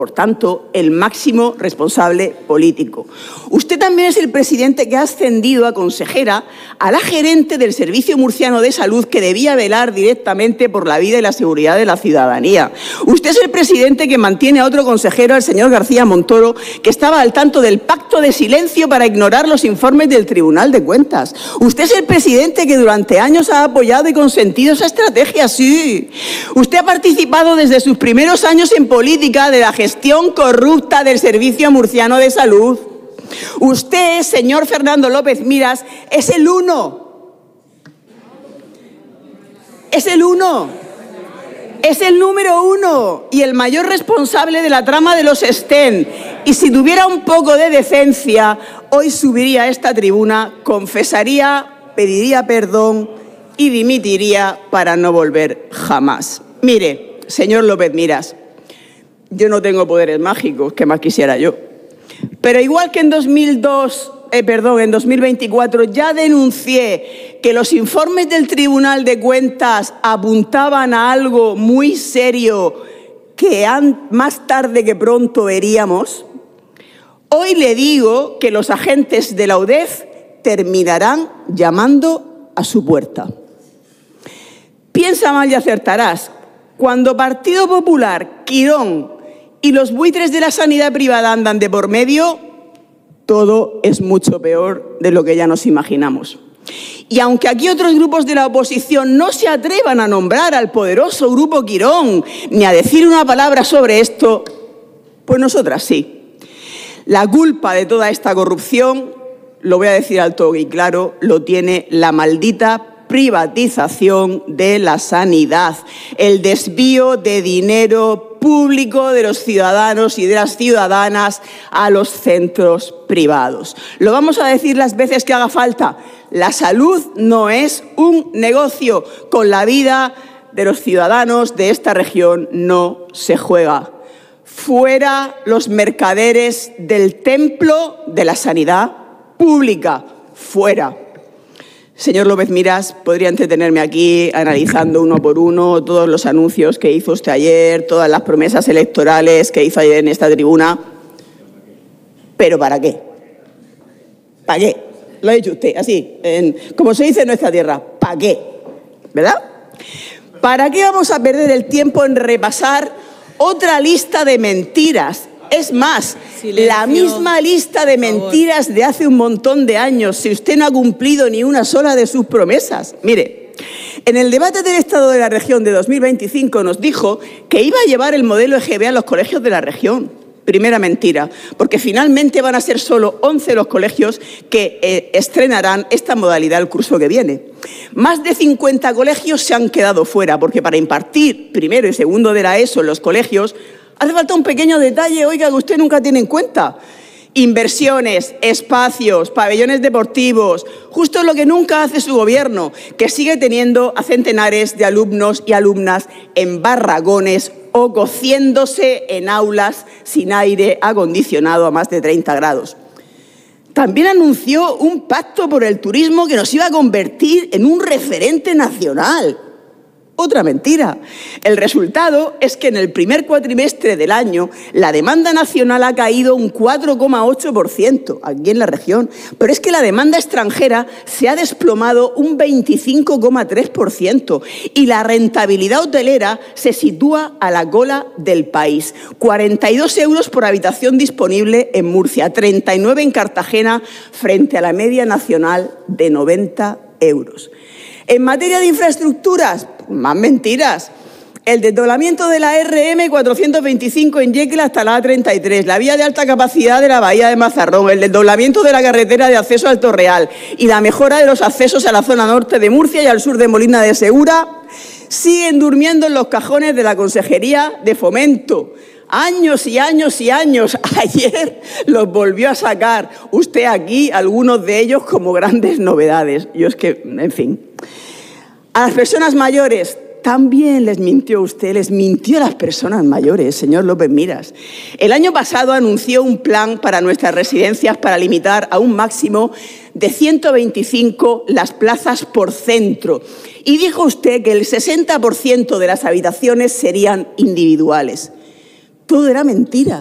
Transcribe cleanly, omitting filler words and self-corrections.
por tanto, el máximo responsable político. Usted también es el presidente que ha ascendido a consejera a la gerente del Servicio Murciano de Salud, que debía velar directamente por la vida y la seguridad de la ciudadanía. Usted es el presidente que mantiene a otro consejero, al señor García Montoro, que estaba al tanto del pacto de silencio para ignorar los informes del Tribunal de Cuentas. Usted es el presidente que durante años ha apoyado y consentido esa estrategia, sí. Usted ha participado desde sus primeros años en política de la gestión corrupta del Servicio Murciano de Salud. Usted, señor Fernando López Miras, es el uno. Es el uno. Es el número uno y el mayor responsable de la trama de los Sten. Y si tuviera un poco de decencia, hoy subiría a esta tribuna, confesaría, pediría perdón y dimitiría para no volver jamás. Mire, señor López Miras, yo no tengo poderes mágicos, que más quisiera yo. Pero igual que en 2024 ya denuncié que los informes del Tribunal de Cuentas apuntaban a algo muy serio que más tarde que pronto veríamos, hoy le digo que los agentes de la UDEF terminarán llamando a su puerta. Piensa mal y acertarás. Cuando Partido Popular, Quirón y los buitres de la sanidad privada andan de por medio, todo es mucho peor de lo que ya nos imaginamos. Y aunque aquí otros grupos de la oposición no se atrevan a nombrar al poderoso Grupo Quirón ni a decir una palabra sobre esto, pues nosotras sí. La culpa de toda esta corrupción, lo voy a decir alto y claro, lo tiene la maldita privatización de la sanidad, el desvío de dinero público de los ciudadanos y de las ciudadanas a los centros privados. Lo vamos a decir las veces que haga falta. La salud no es un negocio. Con la vida de los ciudadanos de esta región no se juega. Fuera los mercaderes del templo de la sanidad pública. Fuera. Señor López Miras, podría entretenerme aquí analizando uno por uno todos los anuncios que hizo usted ayer, todas las promesas electorales que hizo ayer en esta tribuna. ¿Pero para qué? ¿Para qué? Lo ha dicho usted, así, como se dice en nuestra tierra. ¿Para qué? ¿Verdad? ¿Para qué vamos a perder el tiempo en repasar otra lista de mentiras? Es más, silencio, la misma lista de mentiras de hace un montón de años, si usted no ha cumplido ni una sola de sus promesas. Mire, en el debate del Estado de la Región de 2025 nos dijo que iba a llevar el modelo EGB a los colegios de la región. Primera mentira, porque finalmente van a ser solo 11 los colegios que estrenarán esta modalidad el curso que viene. Más de 50 colegios se han quedado fuera, porque para impartir primero y segundo de la ESO en los colegios hace falta un pequeño detalle, oiga, que usted nunca tiene en cuenta. Inversiones, espacios, pabellones deportivos, justo lo que nunca hace su gobierno, que sigue teniendo a centenares de alumnos y alumnas en barracones o cociéndose en aulas sin aire acondicionado a más de 30 grados. También anunció un pacto por el turismo que nos iba a convertir en un referente nacional. Otra mentira. El resultado es que en el primer cuatrimestre del año la demanda nacional ha caído un 4,8% aquí en la región, pero es que la demanda extranjera se ha desplomado un 25,3% y la rentabilidad hotelera se sitúa a la cola del país. 42 euros por habitación disponible en Murcia, 39 en Cartagena frente a la media nacional de 90 euros. En materia de infraestructuras, más mentiras. El desdoblamiento de la RM 425 en Yecla hasta la A33, la vía de alta capacidad de la bahía de Mazarrón, el desdoblamiento de la carretera de acceso al Torreal y la mejora de los accesos a la zona norte de Murcia y al sur de Molina de Segura siguen durmiendo en los cajones de la Consejería de Fomento. Años y años y años. Ayer los volvió a sacar usted aquí, algunos de ellos como grandes novedades. Yo es que, en fin. A las personas mayores también les mintió usted, les mintió a las personas mayores, señor López Miras. El año pasado anunció un plan para nuestras residencias para limitar a un máximo de 125 las plazas por centro. Y dijo usted que el 60% de las habitaciones serían individuales. todo era mentira.